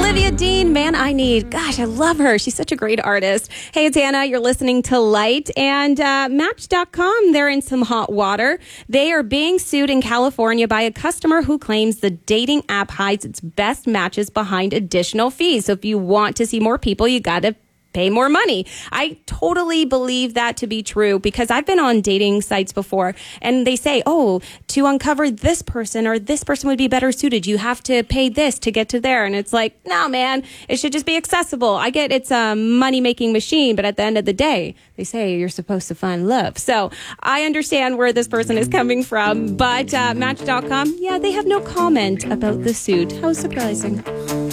Olivia Dean, Man I Need. Gosh, I love her. She's such a great artist. Hey, it's Anna. You're listening to Light. And Match.com, they're in some hot water. They are being sued in California by a customer who claims the dating app hides its best matches behind additional fees. So if you want to see more people, you got to pay more money. I totally believe that to be true because I've been on dating sites before and they say, oh, to uncover this person or this person would be better suited, you have to pay this to get to there. And it's like, no, man, it should just be accessible. I get it's a money-making machine, but at the end of the day, they say you're supposed to find love. So I understand where this person is coming from, but Match.com, yeah, they have no comment about the suit. How surprising.